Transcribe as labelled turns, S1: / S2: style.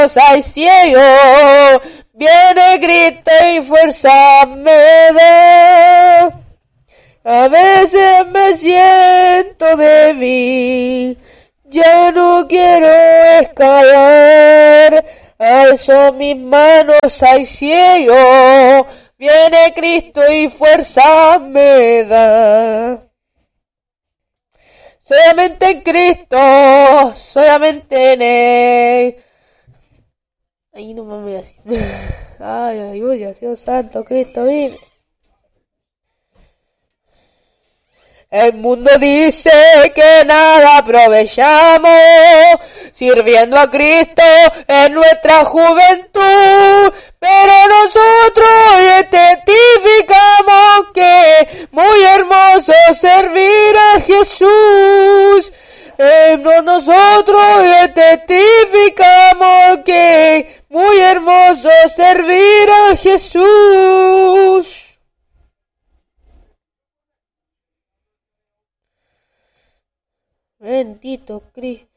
S1: hay ciego, viene Cristo y fuerza me da. A veces me siento débil, ya no quiero escalar, alzo mis manos al cielo, viene Cristo y fuerza me da. Solamente en Cristo, solamente en Él. Ay, no mames así. Ay, aleluya, Dios santo, Cristo vive. El mundo dice que nada aprovechamos, sirviendo a Cristo en nuestra juventud, pero nosotros testificamos que muy hermoso servir a Jesús. Nosotros testificamos que muy hermoso servir a Jesús. Bendito Cristo.